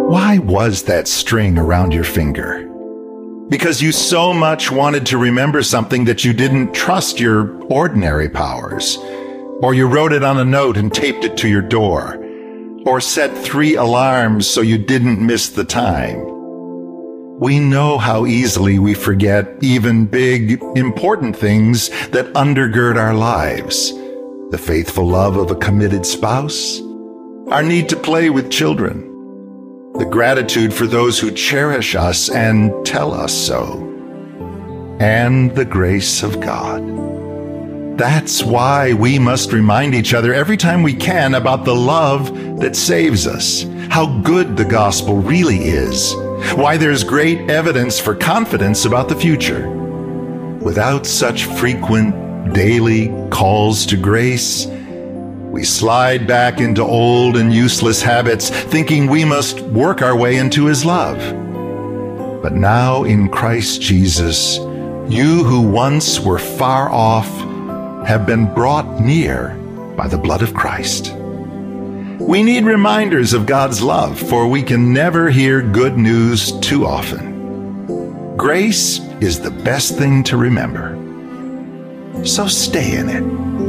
Why was that string around your finger? Because you so much wanted to remember something that you didn't trust your ordinary powers. Or you wrote it on a note and taped it to your door. Or set 3 alarms so you didn't miss the time. We know how easily we forget even big, important things that undergird our lives. The faithful love of a committed spouse, our need to play with children, the gratitude for those who cherish us and tell us so, and the grace of God. That's why we must remind each other every time we can about the love that saves us, how good the gospel really is, why there's great evidence for confidence about the future. Without such frequent, daily calls to grace, we slide back into old and useless habits, thinking we must work our way into His love. But now in Christ Jesus, you who once were far off have been brought near by the blood of Christ. We need reminders of God's love, for we can never hear good news too often. Grace is the best thing to remember. So stay in it.